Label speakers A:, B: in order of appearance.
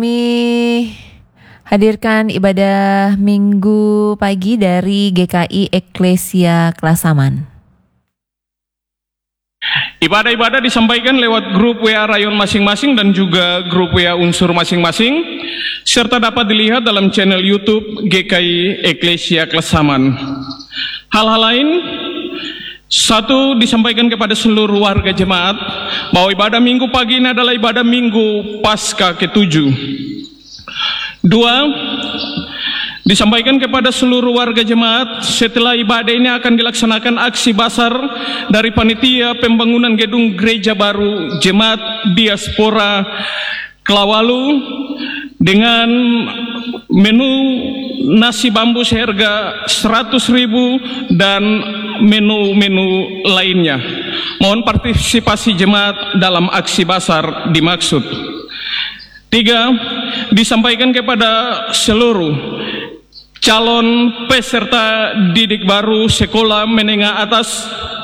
A: Kami hadirkan ibadah Minggu pagi dari GKI Eklesia Klasaman.
B: Ibadah-ibadah disampaikan lewat grup WA rayon masing-masing dan juga grup WA unsur masing-masing, serta dapat dilihat dalam channel YouTube GKI Eklesia Klasaman. Hal-hal lain, satu, disampaikan kepada seluruh warga jemaat bahwa ibadah minggu pagi ini adalah ibadah minggu Paskah ke-7. Dua, disampaikan kepada seluruh warga jemaat setelah ibadah ini akan dilaksanakan aksi basar dari panitia pembangunan gedung gereja baru Jemaat Diaspora Klawalu dengan menu nasi bambu seharga 100.000 dan menu-menu lainnya. Mohon partisipasi jemaat dalam aksi basar dimaksud. Tiga, disampaikan kepada seluruh calon peserta didik baru sekolah menengah atas